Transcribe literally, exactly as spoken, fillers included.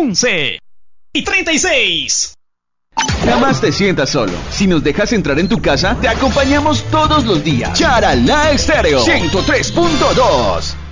once y treinta y seis. Jamás te sientas solo. Si nos dejas entrar en tu casa, te acompañamos todos los días. Charalá Estéreo ciento tres punto dos.